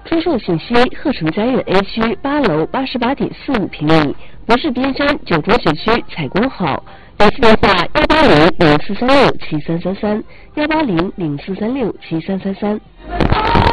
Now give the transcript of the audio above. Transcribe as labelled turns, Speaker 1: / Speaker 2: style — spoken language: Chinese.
Speaker 1: 出售信息：鹤城家苑 A 区8楼88.45平米，博士边山九中学区采光好。联系电话：180-0436-7333，180-0436-7333。